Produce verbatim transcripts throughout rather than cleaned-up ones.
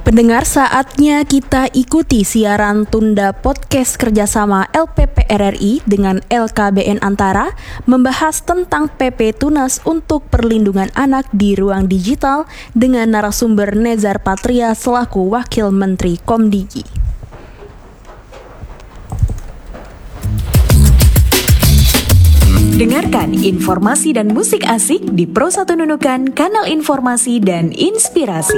Pendengar, saatnya kita ikuti siaran tunda podcast kerjasama L P P R R I dengan L K B N Antara membahas tentang P P Tunas untuk perlindungan anak di ruang digital dengan narasumber Nezar Patria selaku Wakil Menteri Komdigi. Dengarkan informasi dan musik asik di Pro satu Nunukan, kanal informasi dan inspirasi.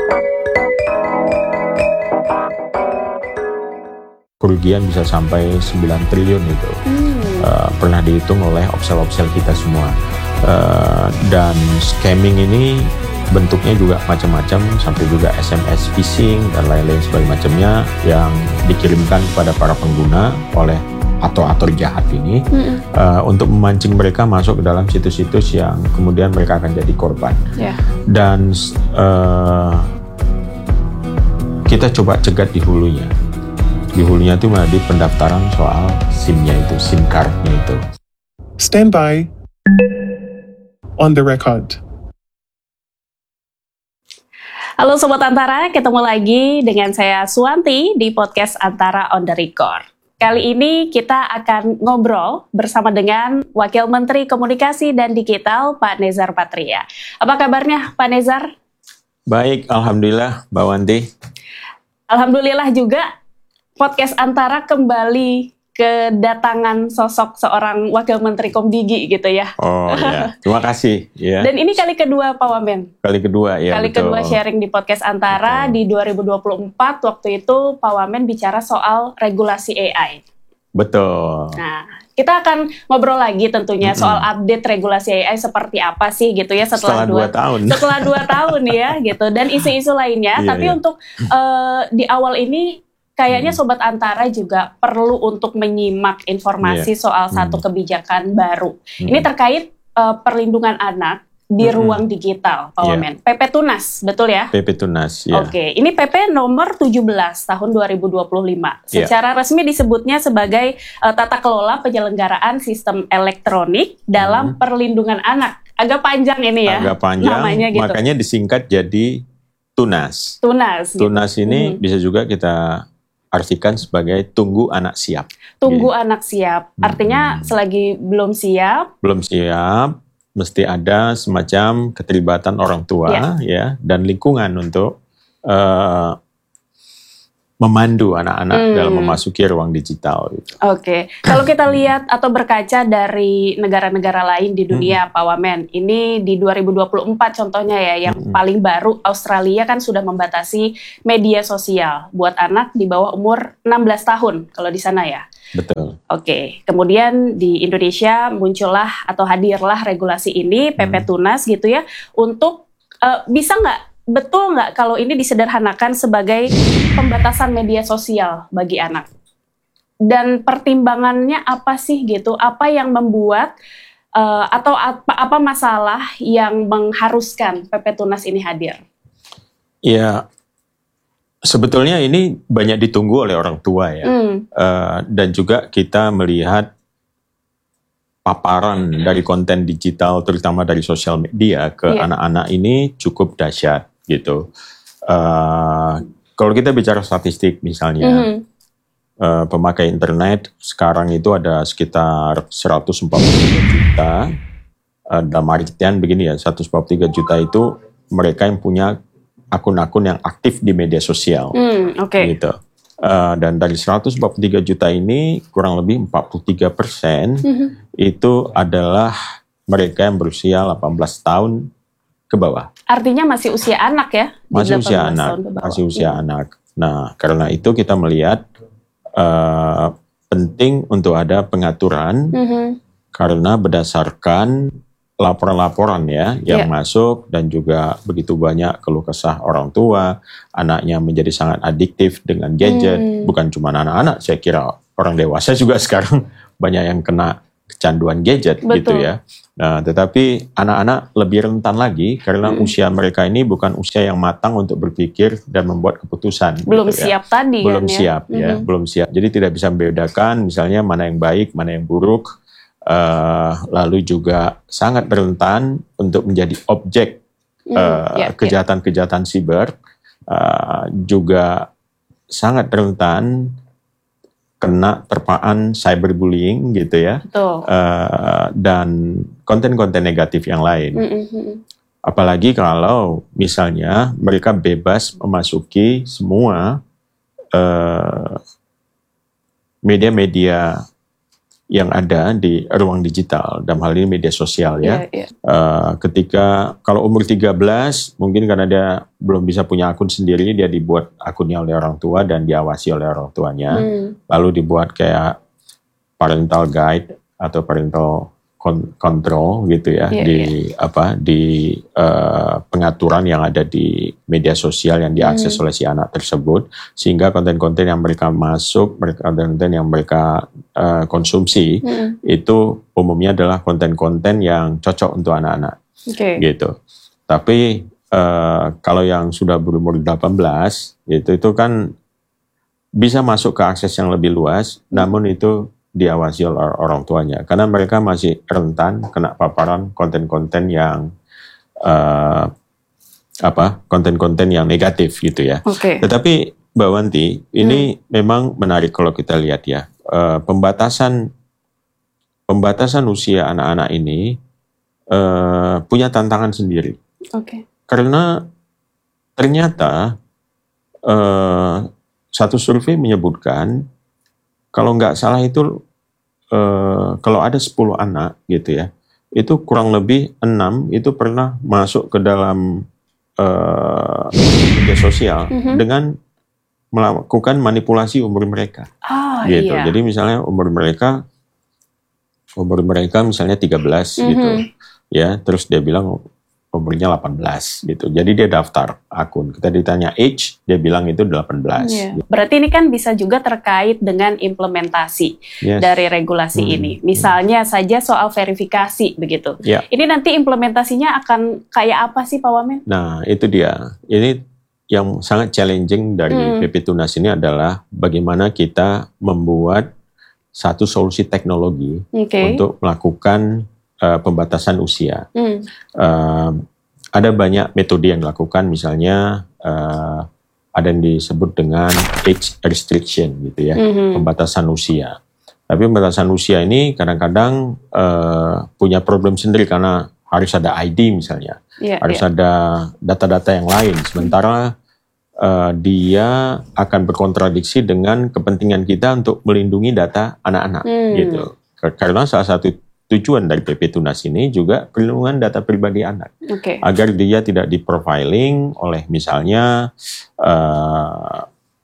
Kerugian bisa sampai sembilan triliun itu. Hmm. Uh, pernah dihitung oleh opsel-opsel kita semua. Uh, dan scamming ini bentuknya juga macam-macam, sampai juga S M S phishing dan lain-lain sebagainya macamnya yang dikirimkan kepada para pengguna oleh ator-ator jahat ini hmm. uh, untuk memancing mereka masuk ke dalam situs-situs yang kemudian mereka akan jadi korban. Yeah. Dan uh, kita coba cegat di hulunya. Di hulunya itu di pendaftaran soal SIM-nya itu, SIM card-nya itu. Stand by. On the record. Halo Sobat Antara, ketemu lagi dengan saya Suwanti di podcast Antara on the record. Kali ini kita akan ngobrol bersama dengan Wakil Menteri Komunikasi dan Digital Pak Nezar Patria. Apa kabarnya Pak Nezar? Baik, Alhamdulillah Mbak Wanti. Alhamdulillah juga podcast Antara kembali kedatangan sosok seorang Wakil Menteri Komdigi gitu ya. Oh ya, terima kasih. Ya. Dan ini kali kedua Pak Wamen. Kali kedua ya. Kali betul. kedua sharing di podcast Antara. Betul. Di dua ribu dua puluh empat waktu itu Pak Wamen bicara soal regulasi A I. Betul. Nah, kita akan ngobrol lagi tentunya mm-hmm. soal update regulasi A I seperti apa sih gitu ya setelah, setelah dua, dua tahun. Setelah dua tahun ya gitu, dan isu-isu lainnya. Yeah, Tapi yeah. untuk uh, di awal ini kayaknya Sobat Antara juga perlu untuk menyimak informasi yeah. soal satu mm. kebijakan baru. Mm. Ini terkait uh, perlindungan anak di mm-hmm. ruang digital, Pak yeah. Wamen. P P Tunas, betul ya? P P Tunas, ya. Yeah. Oke, ini P P nomor tujuh belas tahun dua ribu dua puluh lima. Secara yeah. resmi disebutnya sebagai uh, tata kelola penyelenggaraan sistem elektronik dalam mm. perlindungan anak. Agak panjang ini ya. Agak panjang, namanya gitu. Makanya disingkat jadi Tunas. Tunas. Tunas gitu. ini hmm. bisa juga kita artikan sebagai tunggu anak siap. Tunggu gitu. anak siap. Artinya hmm. selagi belum siap. Belum siap, mesti ada semacam keterlibatan orang tua ya, ya dan lingkungan untuk uh, memandu anak-anak hmm. dalam memasuki ruang digital. Gitu. Oke, okay. Kalau kita lihat atau berkaca dari negara-negara lain di dunia, hmm. Pak Wamen, ini di dua ribu dua puluh empat contohnya ya, yang hmm. paling baru Australia kan sudah membatasi media sosial buat anak di bawah umur enam belas tahun kalau di sana ya. Betul. Oke, okay. Kemudian di Indonesia muncullah atau hadirlah regulasi ini P P hmm. Tunas gitu ya, untuk uh, bisa nggak? Betul nggak kalau ini disederhanakan sebagai pembatasan media sosial bagi anak? Dan pertimbangannya apa sih gitu? Apa yang membuat uh, atau apa, apa masalah yang mengharuskan P P Tunas ini hadir? Ya, sebetulnya ini banyak ditunggu oleh orang tua ya. Hmm. Uh, dan juga kita melihat paparan dari konten digital, terutama dari sosial media ke yeah. anak-anak ini cukup dahsyat. Gitu. Uh, kalau kita bicara statistik misalnya, mm-hmm. uh, pemakai internet sekarang itu ada sekitar seratus empat puluh tiga juta. Uh, dalam artian begini ya, seratus empat puluh tiga juta itu mereka yang punya akun-akun yang aktif di media sosial. Mm, Oke. Okay. Gitu. Uh, dan dari seratus empat puluh tiga juta ini kurang lebih empat puluh tiga persen mm-hmm. itu adalah mereka yang berusia delapan belas tahun ke bawah. Artinya masih usia anak ya? Masih usia anak, masih usia hmm. anak. Nah, karena itu kita melihat uh, penting untuk ada pengaturan mm-hmm. karena berdasarkan laporan-laporan ya yang yeah. masuk dan juga begitu banyak keluh kesah orang tua, anaknya menjadi sangat adiktif dengan gadget. Mm. Bukan cuma anak-anak, saya kira orang dewasa juga sekarang banyak yang kena kecanduan gadget. Betul. Gitu ya. Nah, tetapi anak-anak lebih rentan lagi karena hmm. usia mereka ini bukan usia yang matang untuk berpikir dan membuat keputusan. Belum gitu siap ya. tadi Belum kan siap ya, ya. Hmm. belum siap. Jadi tidak bisa membedakan misalnya mana yang baik, mana yang buruk. Uh, lalu juga sangat rentan untuk menjadi objek uh, hmm, yeah, kejahatan-kejahatan yeah. siber. uh, juga sangat rentan kena terpaan cyberbullying gitu ya, uh, dan konten-konten negatif yang lain. Mm-hmm. Apalagi kalau misalnya mereka bebas memasuki semua uh, media-media yang ada di ruang digital, dalam hal ini media sosial ya. Yeah, yeah. Uh, ketika kalau umur tiga belas, mungkin karena dia belum bisa punya akun sendiri, dia dibuat akunnya oleh orang tua dan diawasi oleh orang tuanya. Hmm. Lalu dibuat kayak parental guide atau parental control gitu ya, yeah, di yeah. apa di uh, pengaturan yang ada di media sosial yang diakses hmm. oleh si anak tersebut, sehingga konten-konten yang mereka masuk, mereka konten yang mereka uh, konsumsi hmm. itu umumnya adalah konten-konten yang cocok untuk anak-anak, okay. gitu. Tapi uh, kalau yang sudah berumur delapan belas, itu itu kan bisa masuk ke akses yang lebih luas, hmm. namun itu diawasi oleh orang tuanya, karena mereka masih rentan kena paparan konten-konten yang uh, apa konten-konten yang negatif gitu ya. Okay. Tetapi Mbak Wanti, ini hmm. memang menarik kalau kita lihat ya, uh, pembatasan pembatasan usia anak-anak ini uh, punya tantangan sendiri. Okay. Karena ternyata uh, satu survei menyebutkan kalau nggak salah itu uh, kalau ada sepuluh anak gitu ya, itu kurang lebih enam itu pernah masuk ke dalam uh, media sosial mm-hmm. dengan melakukan manipulasi umur mereka. Oh, gitu. Iya. Jadi misalnya umur mereka umur mereka misalnya tiga belas mm-hmm. gitu. Ya, terus dia bilang umurnya delapan belas gitu. Jadi dia daftar akun. Kita ditanya age, dia bilang itu delapan belas. Yeah. Berarti ini kan bisa juga terkait dengan implementasi yes. dari regulasi hmm. ini. Misalnya hmm. saja soal verifikasi begitu. Yeah. Ini nanti implementasinya akan kayak apa sih Pak Wamen? Nah, itu dia. Ini yang sangat challenging dari hmm. P P Tunas ini adalah bagaimana kita membuat satu solusi teknologi okay. untuk melakukan Uh, pembatasan usia. Hmm. Uh, ada banyak metode yang dilakukan, misalnya uh, ada yang disebut dengan age restriction gitu ya, hmm. pembatasan usia. Tapi pembatasan usia ini kadang-kadang uh, punya problem sendiri karena harus ada I D misalnya, yeah, harus yeah. ada data-data yang lain. Sementara uh, dia akan berkontradiksi dengan kepentingan kita untuk melindungi data anak-anak hmm. gitu. Karena salah satu tujuan dari P P Tunas ini juga perlindungan data pribadi anak, okay. agar dia tidak di-profiling oleh misalnya uh,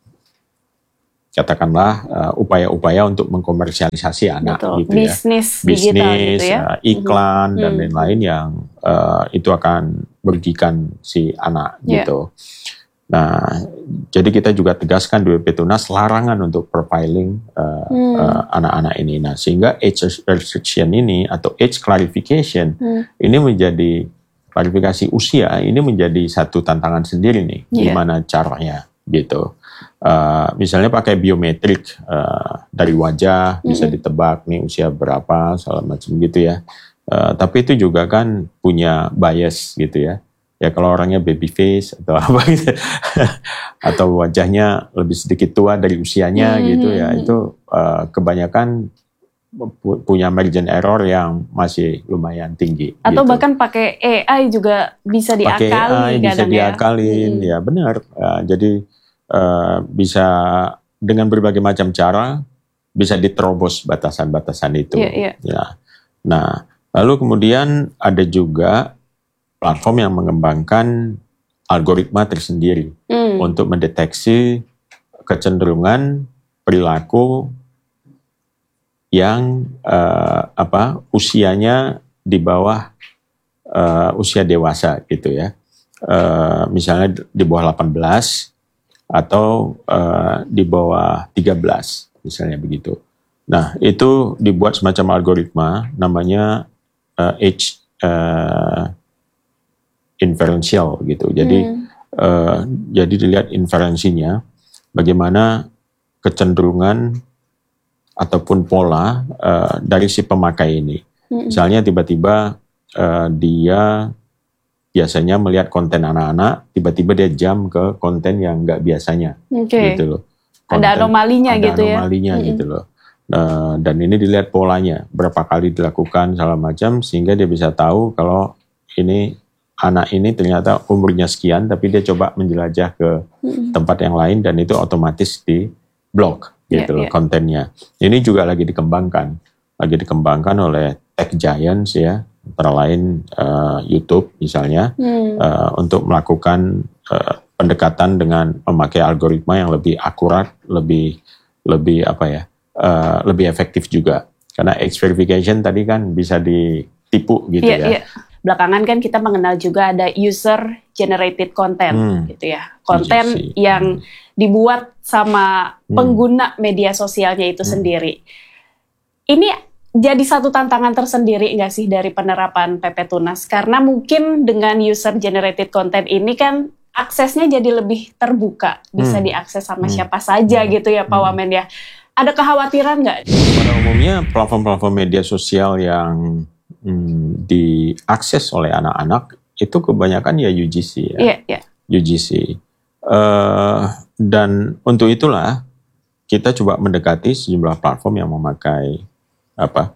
katakanlah uh, upaya-upaya untuk mengkomersialisasi anak, betul. Gitu bisnis ya, bisnis, digital gitu ya, uh, iklan mm-hmm. dan mm. lain-lain yang uh, itu akan merugikan si anak, yeah. gitu. Nah, jadi kita juga tegaskan di P P Tunas larangan untuk profiling uh, hmm. uh, anak-anak ini. Nah, sehingga age restriction ini atau age clarification hmm. ini menjadi klarifikasi usia ini menjadi satu tantangan sendiri nih, yeah. gimana caranya gitu. Uh, misalnya pakai biometrik uh, dari wajah hmm. bisa ditebak nih usia berapa, segala macam gitu ya. Uh, tapi itu juga kan punya bias gitu ya. Ya kalau orangnya baby face atau apa gitu, atau wajahnya lebih sedikit tua dari usianya hmm. gitu ya, itu uh, kebanyakan pu- punya margin error yang masih lumayan tinggi. Atau gitu. Bahkan pakai A I juga bisa diakali. Pakai A I bisa diakalin, ya, hmm. ya benar. Uh, jadi uh, bisa dengan berbagai macam cara bisa diterobos batasan-batasan itu. Yeah, yeah. Ya. Nah, lalu kemudian ada juga platform yang mengembangkan algoritma tersendiri hmm. untuk mendeteksi kecenderungan perilaku yang uh, apa usianya di bawah uh, usia dewasa gitu ya, uh, misalnya di bawah delapan belas atau uh, di bawah tiga belas misalnya begitu. Nah itu dibuat semacam algoritma namanya uh, age uh, inferential gitu. Jadi hmm. uh, jadi dilihat inferensinya bagaimana kecenderungan ataupun pola uh, dari si pemakai ini. Hmm. Misalnya tiba-tiba uh, dia biasanya melihat konten anak-anak, tiba-tiba dia jump ke konten yang nggak biasanya, okay. gitu loh. Konten, ada anomalinya ada gitu ya. Ada anomalinya mm-hmm. gitu loh. Uh, dan ini dilihat polanya, berapa kali dilakukan segala macam, sehingga dia bisa tahu kalau ini anak ini ternyata umurnya sekian, tapi dia coba menjelajah ke mm-hmm. tempat yang lain dan itu otomatis di blok gitu yeah, loh yeah. kontennya. Ini juga lagi dikembangkan, lagi dikembangkan oleh tech giants ya, antara lain uh, YouTube misalnya, mm. uh, untuk melakukan uh, pendekatan dengan memakai algoritma yang lebih akurat, lebih lebih apa ya? Uh, lebih efektif juga karena X verification tadi kan bisa ditipu gitu yeah, ya. Yeah. Belakangan kan kita mengenal juga ada user generated content hmm. gitu ya, konten U G C. Yang hmm. dibuat sama hmm. pengguna media sosialnya itu hmm. sendiri. Ini jadi satu tantangan tersendiri nggak sih dari penerapan P P Tunas? Karena mungkin dengan user generated content ini kan aksesnya jadi lebih terbuka, bisa hmm. diakses sama hmm. siapa saja hmm. gitu ya Pak hmm. Wamen ya. Ada kekhawatiran nggak? Pada umumnya platform-platform media sosial yang hmm, diakses oleh anak-anak itu kebanyakan ya U G C ya. Yeah, yeah. U G C. Uh, dan untuk itulah kita coba mendekati sejumlah platform yang memakai apa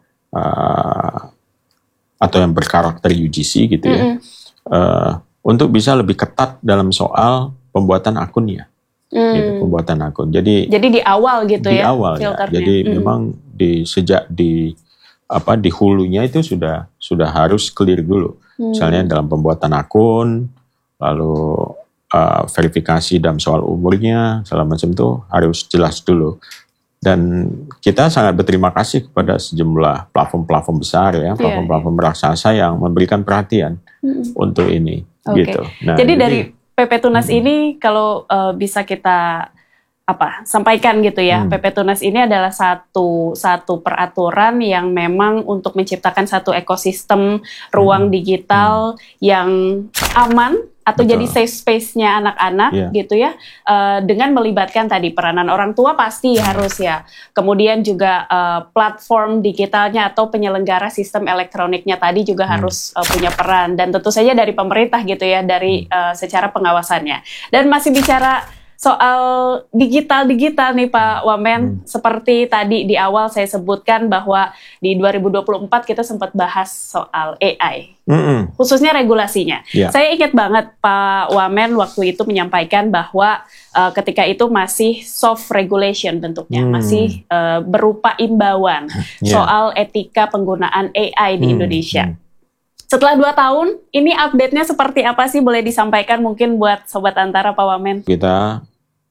uh, atau yang berkarakter U G C gitu ya, mm-hmm. uh, untuk bisa lebih ketat dalam soal pembuatan akunnya. Hmm. Gitu, pembuatan akun. Jadi jadi di awal gitu di ya. Di awal ya. Jadi hmm. memang di sejak di apa di hulunya itu sudah sudah harus clear dulu. Hmm. Misalnya dalam pembuatan akun, lalu uh, verifikasi dalam soal umurnya, segala macam itu harus jelas dulu. Dan kita sangat berterima kasih kepada sejumlah platform-platform besar ya, platform-platform yeah. raksasa yang memberikan perhatian hmm. untuk ini. Okay. Gitu. Nah, jadi, jadi dari P P Tunas hmm. ini kalau uh, bisa kita apa sampaikan gitu ya, hmm. P P Tunas ini adalah satu satu peraturan yang memang untuk menciptakan satu ekosistem ruang hmm. digital hmm. yang aman atau Betul. Jadi safe space-nya anak-anak yeah. gitu ya, uh, dengan melibatkan tadi peranan orang tua pasti harus ya, kemudian juga uh, platform digitalnya atau penyelenggara sistem elektroniknya tadi juga hmm. harus uh, punya peran, dan tentu saja dari pemerintah gitu ya, dari uh, secara pengawasannya. Dan masih bicara soal digital-digital nih Pak Wamen, hmm. seperti tadi di awal saya sebutkan bahwa di dua ribu dua puluh empat kita sempat bahas soal A I, hmm. khususnya regulasinya. Yeah. Saya ingat banget Pak Wamen waktu itu menyampaikan bahwa uh, ketika itu masih soft regulation bentuknya, hmm. masih uh, berupa imbauan yeah. soal etika penggunaan A I di hmm. Indonesia. Hmm. Setelah dua tahun, ini update-nya seperti apa sih? Boleh disampaikan mungkin buat Sobat Antara, Pak Wamen? Kita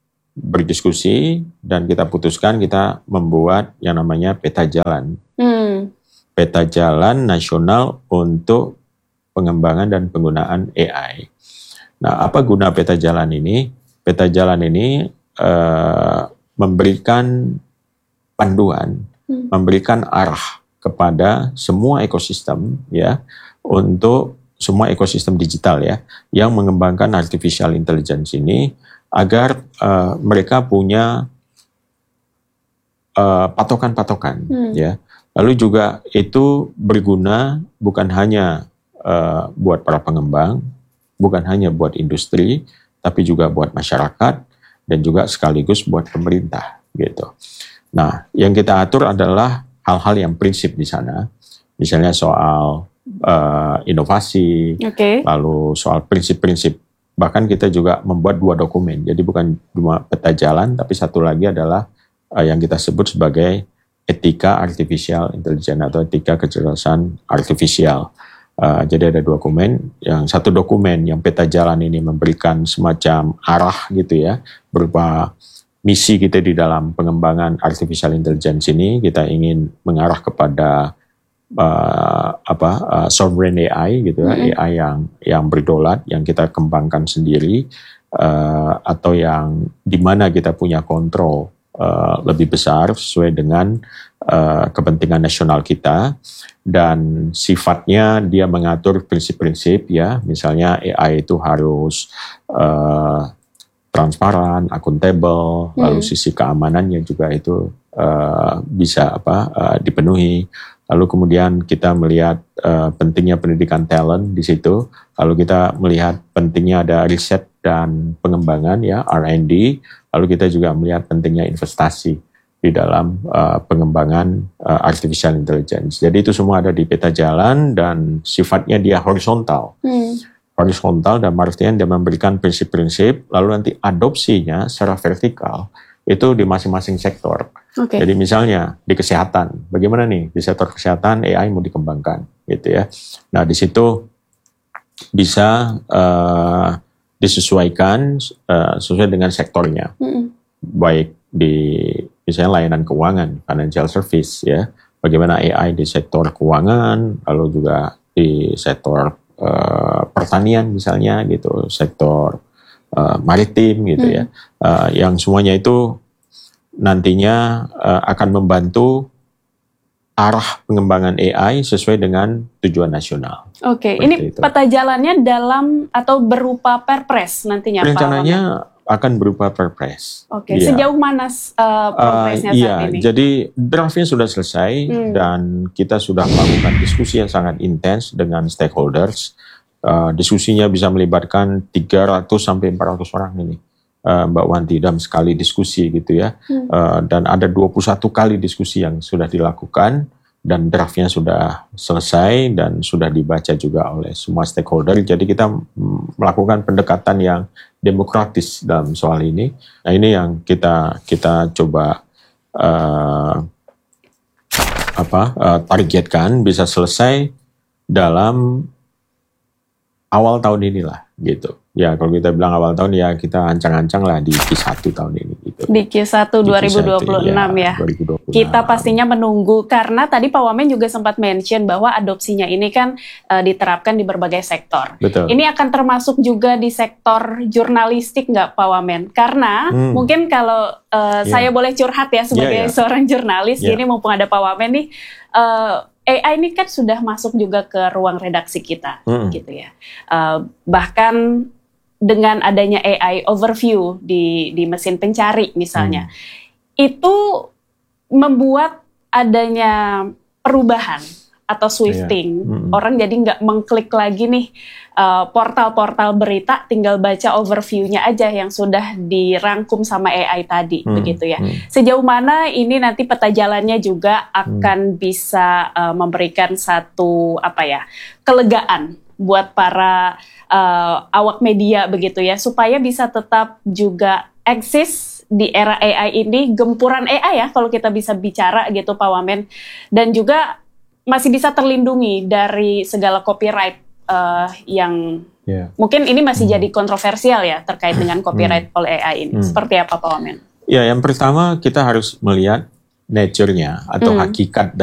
berdiskusi dan kita putuskan kita membuat yang namanya peta jalan. Hmm. Peta jalan nasional untuk pengembangan dan penggunaan A I. Nah, apa guna peta jalan ini? Peta jalan ini uh, memberikan panduan, hmm. memberikan arah kepada semua ekosistem ya, untuk semua ekosistem digital ya, yang mengembangkan artificial intelligence ini agar uh, mereka punya uh, patokan-patokan hmm. ya. Lalu juga itu berguna bukan hanya uh, buat para pengembang, bukan hanya buat industri, tapi juga buat masyarakat dan juga sekaligus buat pemerintah gitu. Nah, yang kita atur adalah hal-hal yang prinsip di sana, misalnya soal Uh, inovasi, okay. lalu soal prinsip-prinsip. Bahkan kita juga membuat dua dokumen. Jadi bukan cuma peta jalan, tapi satu lagi adalah uh, yang kita sebut sebagai etika artificial intelligence atau etika kecerdasan artifisial. Uh, jadi ada dua dokumen. Yang satu dokumen yang peta jalan ini memberikan semacam arah gitu ya, berupa misi kita di dalam pengembangan artificial intelligence ini. Kita ingin mengarah kepada Uh, apa uh, sovereign A I gitu ya, mm-hmm. A I yang yang berdolat, yang kita kembangkan sendiri, uh, atau yang di mana kita punya kontrol uh, lebih besar sesuai dengan uh, kepentingan nasional kita, dan sifatnya dia mengatur prinsip-prinsip ya, misalnya A I itu harus uh, transparan, akuntabel, mm. lalu sisi keamanannya juga itu uh, bisa apa uh, dipenuhi. Lalu kemudian kita melihat uh, pentingnya pendidikan talent di situ. Lalu kita melihat pentingnya ada riset dan pengembangan ya R and D. Lalu kita juga melihat pentingnya investasi di dalam uh, pengembangan uh, artificial intelligence. Jadi itu semua ada di peta jalan dan sifatnya dia horizontal. Hmm. Horizontal dan artian dia memberikan prinsip-prinsip, lalu nanti adopsinya secara vertikal itu di masing-masing sektor. Okay. Jadi misalnya di kesehatan, bagaimana nih di sektor kesehatan A I mau dikembangkan, gitu ya. Nah di situ bisa uh, disesuaikan uh, sesuai dengan sektornya, mm-hmm. baik di misalnya layanan keuangan, financial service ya, bagaimana A I di sektor keuangan, lalu juga di sektor uh, pertanian misalnya gitu, sektor uh, maritim gitu hmm. ya, uh, yang semuanya itu nantinya uh, akan membantu arah pengembangan A I sesuai dengan tujuan nasional. Oke, okay. Ini itu. Peta jalannya dalam atau berupa perpres nantinya Pak? Rencananya akan berupa perpres. Oke, okay. Ya. Sejauh mana uh, perpresnya uh, iya, saat ini? Jadi draftnya sudah selesai hmm. dan kita sudah melakukan diskusi yang sangat intens dengan stakeholders. Uh, diskusinya bisa melibatkan tiga ratus sampai empat ratus orang ini, uh, Mbak Wanti, dalam sekali diskusi gitu ya. Hmm. Uh, dan ada dua puluh satu kali diskusi yang sudah dilakukan dan draftnya sudah selesai dan sudah dibaca juga oleh semua stakeholder. Jadi kita melakukan pendekatan yang demokratis dalam soal ini. Nah ini yang kita kita coba uh, apa uh, targetkan bisa selesai dalam awal tahun inilah gitu. Ya kalau kita bilang awal tahun ya kita ancang-ancang lah di Q satu tahun ini gitu. Di Q satu dua ribu dua puluh enam ya. dua ribu dua puluh enam. Kita pastinya menunggu karena tadi Pak Wamen juga sempat mention bahwa adopsinya ini kan uh, diterapkan di berbagai sektor. Betul. Ini akan termasuk juga di sektor jurnalistik nggak Pak Wamen? Karena hmm. mungkin kalau uh, yeah. saya boleh curhat ya sebagai yeah, yeah. seorang jurnalis, yeah. ini mumpung ada Pak Wamen nih, uh, A I ini kan sudah masuk juga ke ruang redaksi kita, hmm. gitu ya. Uh, bahkan dengan adanya A I overview di di mesin pencari misalnya, hmm. itu membuat adanya perubahan atau swifting. Yeah. Hmm. Orang jadi nggak mengklik lagi nih uh, portal-portal berita, tinggal baca overview-nya aja yang sudah dirangkum sama A I tadi, hmm. begitu ya. Hmm. Sejauh mana ini nanti peta jalannya juga akan hmm. bisa uh, memberikan satu apa ya kelegaan buat para uh, awak media begitu ya, supaya bisa tetap juga eksis di era A I ini, gempuran A I ya kalau kita bisa bicara gitu Pak Wamen, dan juga masih bisa terlindungi dari segala copyright uh, yang yeah. mungkin ini masih hmm. jadi kontroversial ya terkait dengan copyright hmm. oleh A I ini. Hmm. Seperti apa Pak Wamen? Ya, yang pertama kita harus melihat nature-nya atau hmm. hakikat